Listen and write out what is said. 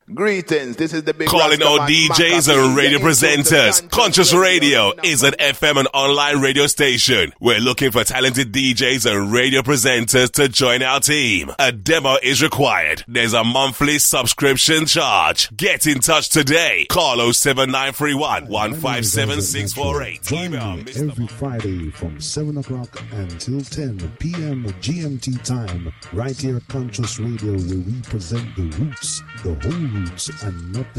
Greetings, this is the big calling all DJs and radio presenters. Conscious Radio is an FM and online radio station. We're looking for talented DJs and radio presenters to join our team. A demo is required. There's a monthly subscription charge. Get in touch today. Call 07931 157648. Join me every Friday from 7 o'clock until 10 p.m. GMT time, right here at Conscious Radio, where we present the roots, the whole roots, and nothing